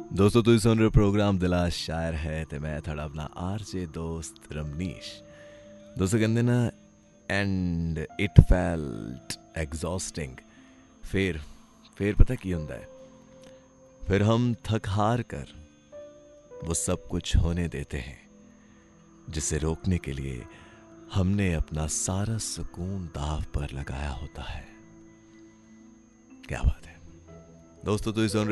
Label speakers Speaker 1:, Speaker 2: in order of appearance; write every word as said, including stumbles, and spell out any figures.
Speaker 1: दोस्तों ਤੁਸੀਂ ਸੁਣ ਰਹੇ ਹੋ ਪ੍ਰੋਗਰਾਮ ਦਿਲਾ ਸ਼ਾਇਰ ਹੈ ਤੇ ਮੈਂ ਤੁਹਾਡਾ ਆਪਣਾ ਆਰਜੇ ਦੋਸਤ ਰਮਨੀਸ਼। ਦੋਸਤੋ ਕਹਿੰਦੇ ਨਾ ਐਂਡ ਇਟ ਫੈਲਟ ਐਗਜ਼ੌਸਟਿੰਗ। फिर फिर पता की होता है, फिर हम थक हार कर वो सब कुछ होने देते हैं जिसे रोकने के लिए हमने अपना सारा सुकून दाव पर लगाया होता है। क्या बात है दोस्तों, तो इस